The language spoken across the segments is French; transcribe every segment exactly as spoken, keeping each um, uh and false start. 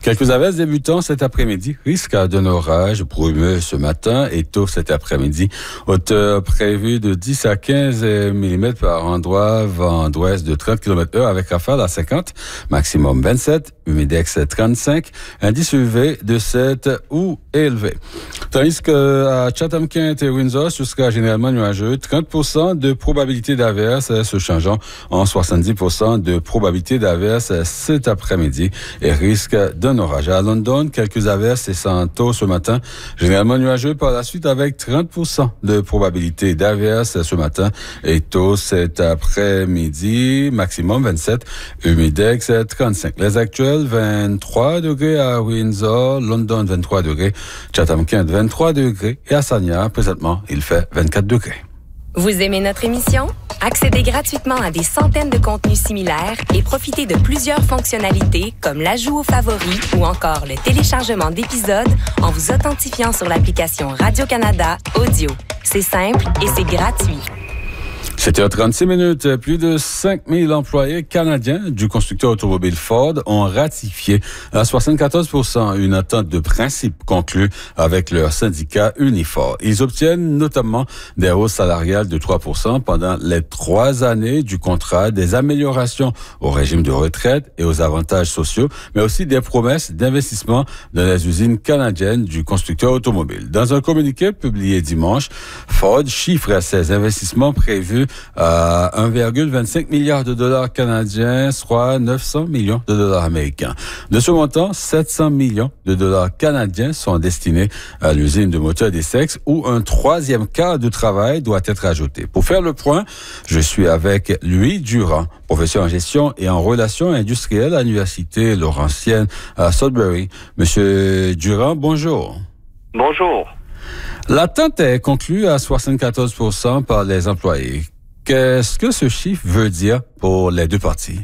Quelques averses débutant cet après-midi. Risque d'un orage brumeux ce matin et tôt cet après-midi. Hauteur prévue de dix à quinze millimètres par endroit. Vent d'ouest de trente kilomètres heure avec rafale à cinquante. Maximum vingt-sept. Humidex trente-cinq. Indice U V de sept ou élevé. Tandis qu'à Chatham-Kent et Windsor, ce sera généralement nuageux. trente pour cent de probabilité d'averse se changeant en soixante-dix pour cent de probabilité d'averse cet après-midi et risque d'un orage. À London, quelques averses et sans tôt ce matin. Généralement nuageux par la suite avec trente pour cent de probabilité d'averse ce matin et tôt cet après-midi. Maximum vingt-sept. Humidex trente-cinq. Les actuels, vingt-trois degrés à Windsor, London vingt-trois degrés, Chatham-Kent vingt-trois degrés et à Sagna, présentement, il fait vingt-quatre degrés. Vous aimez notre émission? Accédez gratuitement à des centaines de contenus similaires et profitez de plusieurs fonctionnalités comme l'ajout aux favoris ou encore le téléchargement d'épisodes en vous authentifiant sur l'application Radio-Canada Audio. C'est simple et c'est gratuit. sept heures trente-six minutes. Plus de cinq mille employés canadiens du constructeur automobile Ford ont ratifié à soixante-quatorze pour cent une entente de principe conclue avec leur syndicat Unifor. Ils obtiennent notamment des hausses salariales de trois pour cent pendant les trois années du contrat, des améliorations au régime de retraite et aux avantages sociaux, mais aussi des promesses d'investissement dans les usines canadiennes du constructeur automobile. Dans un communiqué publié dimanche, Ford chiffre ses investissements prévus à un virgule vingt-cinq milliard de dollars canadiens, soit neuf cents millions de dollars américains. De ce montant, sept cents millions de dollars canadiens sont destinés à l'usine de moteurs d'Essex où un troisième quart de travail doit être ajouté. Pour faire le point, je suis avec Louis Durand, professeur en gestion et en relations industrielles à l'Université Laurentienne à Sudbury. Monsieur Durand, bonjour. Bonjour. L'attente est conclue à soixante-quatorze pour cent par les employés. Qu'est-ce que ce chiffre veut dire pour les deux parties?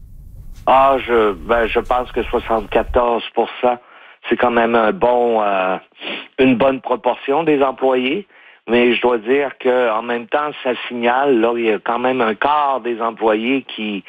Ah, je, ben, je pense que soixante-quatorze pour cent, c'est quand même un bon, euh, une bonne proportion des employés. Mais je dois dire que en même temps, ça signale, là, il y a quand même un quart des employés qui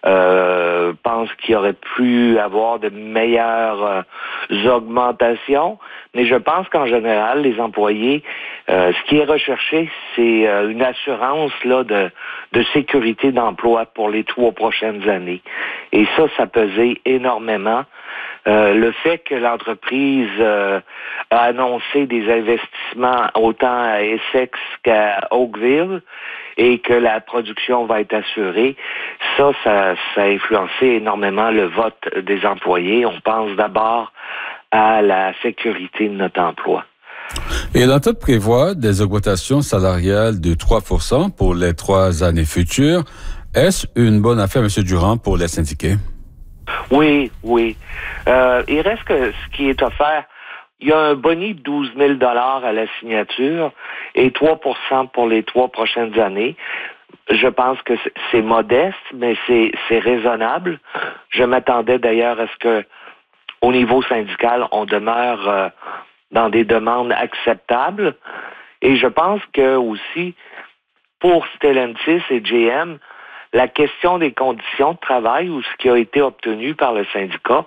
euh, pensent qu'il aurait pu avoir de meilleures euh, augmentations. Mais je pense qu'en général, les employés, euh, ce qui est recherché, c'est euh, une assurance là de, de sécurité d'emploi pour les trois prochaines années. Et ça, ça pesait énormément. Euh, le fait que l'entreprise euh, a annoncé des investissements autant à Essex qu'à Oakville et que la production va être assurée, ça, ça, ça a influencé énormément le vote des employés. On pense d'abord à la sécurité de notre emploi. Et l'entente prévoit des augmentations salariales de trois pour cent pour les trois années futures. Est-ce une bonne affaire, M. Durand, pour les syndiqués? Oui, oui. Euh, il reste que ce qui est offert, il y a un boni de douze mille dollars à la signature et trois pour cent pour les trois prochaines années. Je pense que c'est modeste, mais c'est, c'est raisonnable. Je m'attendais d'ailleurs à ce que, au niveau syndical, on demeure euh, dans des demandes acceptables. Et je pense que aussi, pour Stellantis et G M, la question des conditions de travail ou ce qui a été obtenu par le syndicat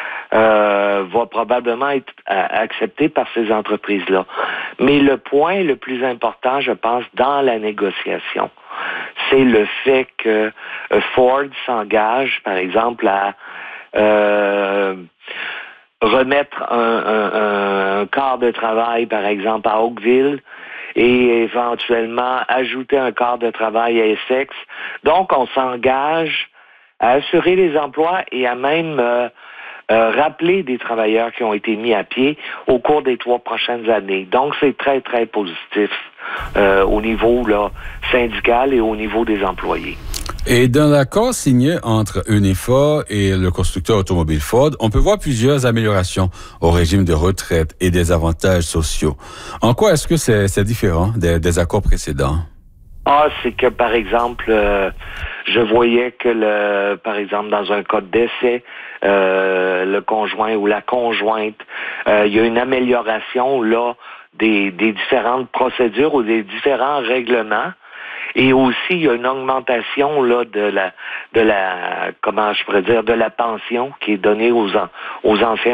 euh, va probablement être euh, accepté par ces entreprises-là. Mais le point le plus important, je pense, dans la négociation, c'est le fait que euh, Ford s'engage, par exemple, à euh, remettre un, un, un quart de travail, par exemple, à Oakville, et éventuellement ajouter un quart de travail à Essex. Donc, on s'engage à assurer les emplois et à même euh, euh, rappeler des travailleurs qui ont été mis à pied au cours des trois prochaines années. Donc, c'est très, très positif euh, au niveau là, syndical et au niveau des employés. Et dans l'accord signé entre Unifor et le constructeur automobile Ford, on peut voir plusieurs améliorations au régime de retraite et des avantages sociaux. En quoi est-ce que c'est, c'est différent des, des accords précédents? Ah, c'est que, par exemple, euh, je voyais que, le, par exemple, dans un cas de décès, euh, le conjoint ou la conjointe, euh, il y a une amélioration là des, des différentes procédures ou des différents règlements. Et aussi, il y a une augmentation là de la, de la, comment je pourrais dire, de la pension qui est donnée aux, aux anciens